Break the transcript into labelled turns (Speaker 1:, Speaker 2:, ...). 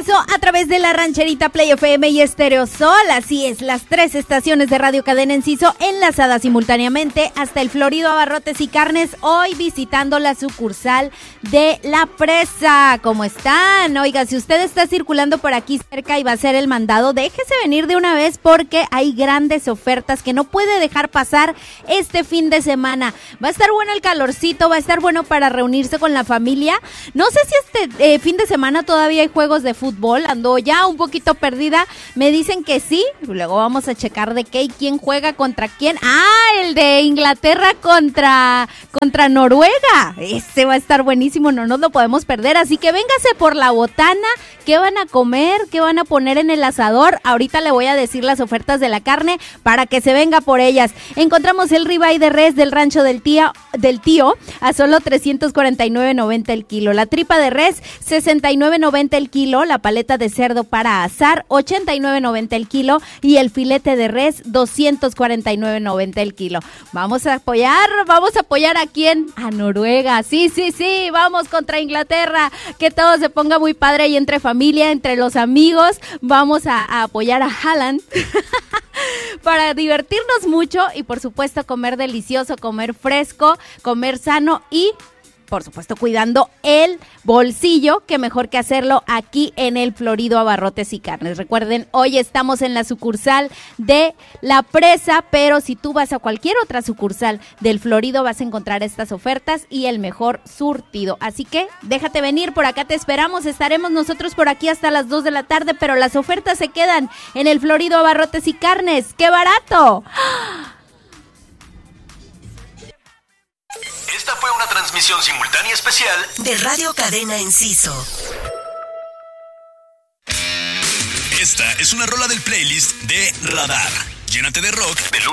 Speaker 1: regreso a través de la Rancherita Play FM y Estéreo Sol. Así es, las 3 estaciones de Radio Cadena Enciso enlazadas simultáneamente hasta el Florido Abarrotes y Carnes. Hoy visitando la sucursal de La Presa. ¿Cómo están? Oiga, si usted está circulando por aquí cerca y va a hacer el mandado, déjese venir de una vez porque hay grandes ofertas que no puede dejar pasar este fin de semana. Va a estar bueno el calorcito, va a estar bueno para reunirse con la familia. No sé si este fin de semana todavía hay juegos de fútbol, ando ya un poquito perdida, me dicen que sí, luego vamos a checar de qué y quién juega contra quién. El de Inglaterra contra Noruega, ese va a estar buenísimo, no nos lo podemos perder, así que véngase por la botana. ¿Qué van a comer? ¿Qué van a poner en el asador? Ahorita le voy a decir las ofertas de la carne para que se venga por ellas. Encontramos el ribeye de res del rancho del tío a solo $349.90 el kilo, la tripa de res $69.90 el kilo, la paleta de cerdo para asar $89.90 el kilo y el filete de res $249.90 el kilo. Vamos a apoyar ¿a quién? A Noruega, sí, vamos contra Inglaterra, que todo se ponga muy padre y entre familia, entre los amigos, vamos a apoyar a Haaland para divertirnos mucho y por supuesto comer delicioso, comer fresco, comer sano y por supuesto cuidando el bolsillo, que mejor que hacerlo aquí en el Florido Abarrotes y Carnes. Recuerden, hoy estamos en la sucursal de La Presa, pero si tú vas a cualquier otra sucursal del Florido vas a encontrar estas ofertas y el mejor surtido. Así que déjate venir, por acá te esperamos, estaremos nosotros por aquí hasta las 2 de la tarde, pero las ofertas se quedan en el Florido Abarrotes y Carnes. ¡Qué barato!
Speaker 2: Esta fue una transmisión simultánea especial
Speaker 3: de Radio Cadena Enciso.
Speaker 2: Esta es una rola del playlist de Radar. Llénate de rock de lunes